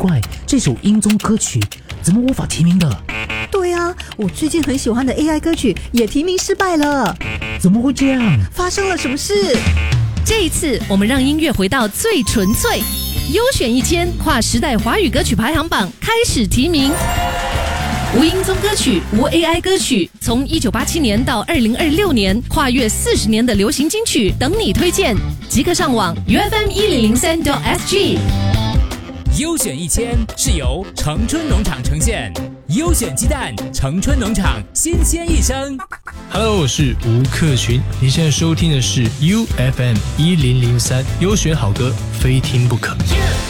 怪，这首音综歌曲怎么无法提名的？ 对啊，我最近很喜欢的 AI 歌曲也提名失败了。 怎么会这样？ 发生了什么事？ 这一次，我们让音乐回到最纯粹，优选1000跨时代华语歌曲排行榜开始提名。无音综歌曲，无 AI 歌曲，从1987年到2026年，跨越40年的流行金曲等你推荐，即刻上网 UFM1003.SG。 优选1000是由城春农场呈现，优选鸡蛋，城春农场新鲜一生。 Hello， 我是吴克群，你现在收听的是 UFM1003，优选好歌，非听不可。